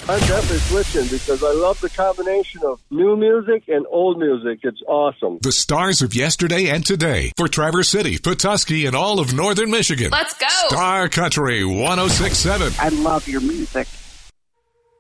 I'm definitely switching because I love the combination of new music and old music. It's awesome. The stars of yesterday and today for Traverse City, Petoskey, and all of northern Michigan. Let's go. Star Country 106.7. I love your music.